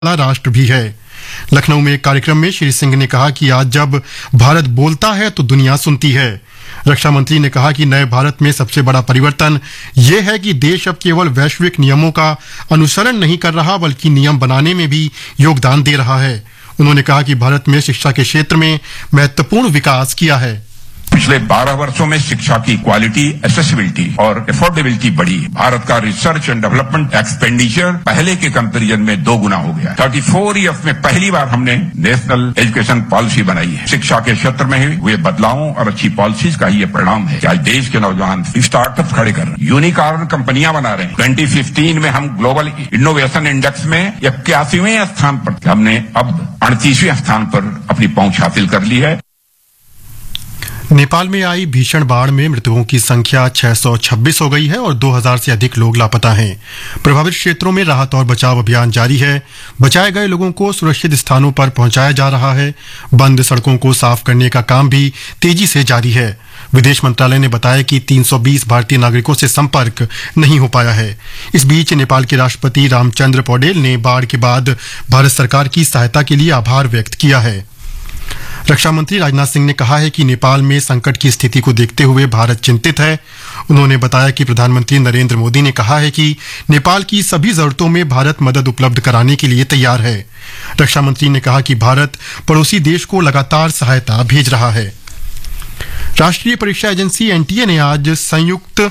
राष्ट्र भी है। लखनऊ में एक कार्यक्रम में श्री सिंह ने कहा कि आज जब भारत बोलता है तो दुनिया सुनती है। रक्षा मंत्री ने कहा कि नए भारत में सबसे बड़ा परिवर्तन ये है कि देश अब केवल वैश्विक नियमों का अनुसरण नहीं कर रहा बल्कि नियम बनाने में भी योगदान दे रहा है। उन्होंने कहा कि भारत में शिक्षा के क्षेत्र में महत्वपूर्ण विकास किया है। पिछले 12 वर्षों में शिक्षा की क्वालिटी, एसेसिबिलिटी और अफोर्डेबिलिटी बढ़ी। भारत का रिसर्च एंड डेवलपमेंट एक्सपेंडिचर पहले के कंपैरिजन में 2 गुना हो गया। 34 ईयर्स में पहली बार हमने नेशनल एजुकेशन पॉलिसी बनाई है। शिक्षा के क्षेत्र में हुए बदलावों और अच्छी पॉलिसीज का ये परिणाम है कि आज देश के नौजवान स्टार्टअप खड़े कर रहे हैं, यूनिकॉर्न कंपनियां बना रहे हैं। 2015 में हम ग्लोबल इनोवेशन इंडेक्स में 81वें स्थान पर, हमने अब 38वें स्थान पर अपनी पहुंच हासिल कर ली है। नेपाल में आई भीषण बाढ़ में मृतकों की संख्या 626 हो गई है और 2000 से अधिक लोग लापता हैं। प्रभावित क्षेत्रों में राहत और बचाव अभियान जारी है। बचाए गए लोगों को सुरक्षित स्थानों पर पहुंचाया जा रहा है। बंद सड़कों को साफ करने का काम भी तेजी से जारी है। विदेश मंत्रालय ने बताया कि 320 भारतीय नागरिकों से संपर्क नहीं हो पाया है। इस बीच नेपाल के राष्ट्रपति रामचंद्र पौडेल ने बाढ़ के बाद भारत सरकार की सहायता के लिए आभार व्यक्त किया है। रक्षा मंत्री राजनाथ सिंह ने कहा है कि नेपाल में संकट की स्थिति को देखते हुए भारत चिंतित है। उन्होंने बताया कि प्रधानमंत्री नरेंद्र मोदी ने कहा है कि नेपाल की सभी जरूरतों में भारत मदद उपलब्ध कराने के लिए तैयार है। रक्षा मंत्री ने कहा कि भारत पड़ोसी देश को लगातार सहायता भेज रहा है। राष्ट्रीय परीक्षा एजेंसी एनटीए ने आज संयुक्त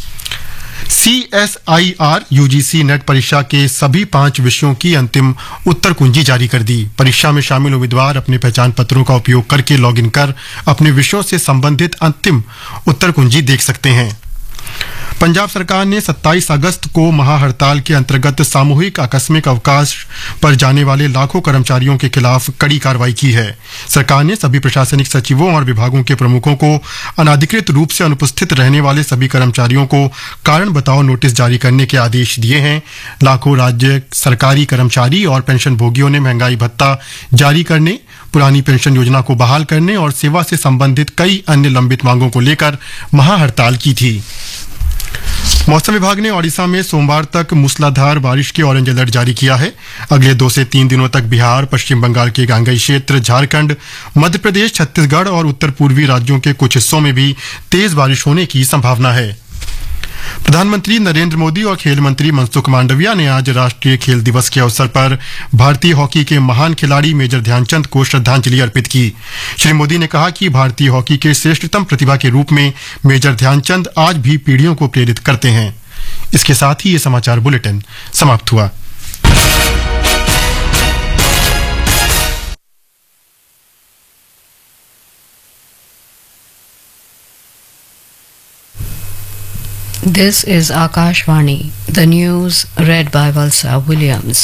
CSIR UGC नेट परीक्षा के सभी 5 विषयों की अंतिम उत्तर कुंजी जारी कर दी। परीक्षा में शामिल उम्मीदवार अपने पहचान पत्रों का उपयोग करके लॉगिन कर अपने विषयों से संबंधित अंतिम उत्तर कुंजी देख सकते हैं। पंजाब सरकार ने 27 अगस्त को महाहड़ताल के अंतर्गत सामूहिक आकस्मिक अवकाश पर जाने वाले लाखों कर्मचारियों के खिलाफ कड़ी कार्रवाई की है। सरकार ने सभी प्रशासनिक सचिवों और विभागों के प्रमुखों को अनाधिकृत रूप से अनुपस्थित रहने वाले सभी कर्मचारियों को कारण बताओ नोटिस जारी करने के आदेश दिए हैं। लाखों राज्य सरकारी कर्मचारी और पेंशन भोगियों ने महंगाई भत्ता जारी करने, पुरानी पेंशन योजना को बहाल करने और सेवा से संबंधित कई अन्य लंबित मांगों को लेकर महाहड़ताल की थी। मौसम विभाग ने ओडिशा में सोमवार तक मूसलाधार बारिश के ऑरेंज अलर्ट जारी किया है। अगले 2 से 3 दिनों तक बिहार, पश्चिम बंगाल के गांगेय क्षेत्र, झारखंड, मध्य प्रदेश, छत्तीसगढ़ और उत्तर पूर्वी राज्यों के कुछ हिस्सों में भी तेज बारिश होने की संभावना है। प्रधानमंत्री नरेंद्र मोदी और खेल मंत्री मनसुख मांडविया ने आज राष्ट्रीय खेल दिवस के अवसर पर भारतीय हॉकी के महान खिलाड़ी मेजर ध्यानचंद को श्रद्धांजलि अर्पित की। श्री मोदी ने कहा कि भारतीय हॉकी के श्रेष्ठतम प्रतिभा के रूप में मेजर ध्यानचंद आज भी पीढ़ियों को प्रेरित करते हैं। इसके साथ ही ये समाचार बुलेटिन समाप्त हुआ। This is Akashvani, the news read by Valsa Williams.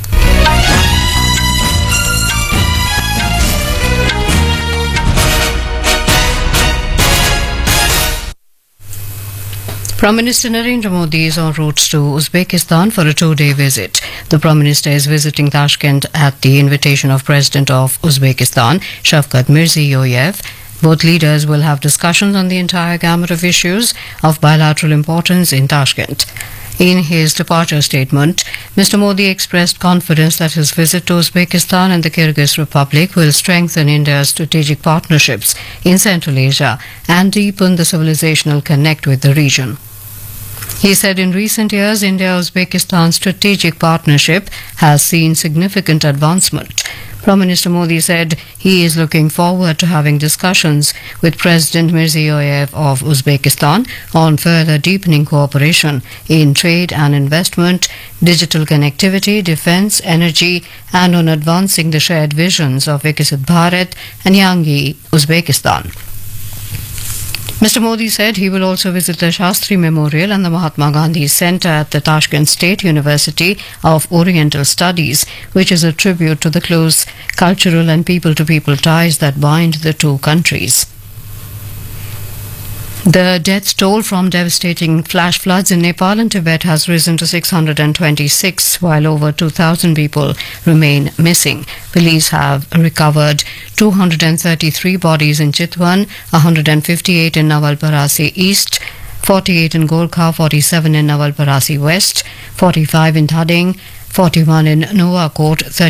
Prime Minister Narendra Modi is en route to Uzbekistan for a 2-day visit. The Prime Minister is visiting Tashkent at the invitation of President of Uzbekistan, Shavkat Mirziyoyev. Both leaders will have discussions on the entire gamut of issues of bilateral importance in Tashkent. In his departure statement, Mr. Modi expressed confidence that his visit to Uzbekistan and the Kyrgyz Republic will strengthen India's strategic partnerships in Central Asia and deepen the civilizational connect with the region. He said in recent years, India-Uzbekistan strategic partnership has seen significant advancement. Prime Minister Modi said he is looking forward to having discussions with President Mirziyoyev of Uzbekistan on further deepening cooperation in trade and investment, digital connectivity, defense, energy, and on advancing the shared visions of Viksit Bharat and Yangi Uzbekistan. Mr. Modi said he will also visit the Shastri Memorial and the Mahatma Gandhi Center at the Tashkent State University of Oriental Studies, which is a tribute to the close cultural and people-to-people ties that bind the two countries. The death toll from devastating flash floods in Nepal and Tibet has risen to 626, while over 2,000 people remain missing. Police have recovered 233 bodies in Chitwan, 158 in Nawalparasi East, 48 in Gorkha, 47 in Nawalparasi West, 45 in Thading, 41 in Nuwakot,